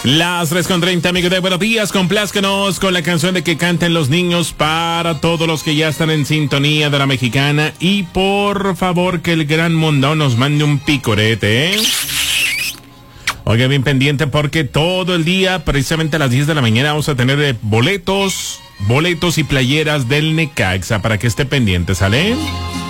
Las 3:30, amigos de Buenos Días, complázcanos con la canción de Que Canten los Niños para todos los que ya están en sintonía de la Mexicana. Y por favor que el gran mundo nos mande un picorete, ¿eh? Oiga, bien pendiente porque todo el día, precisamente a las 10 de la mañana, vamos a tener boletos y playeras del Necaxa para que esté pendiente, ¿sale?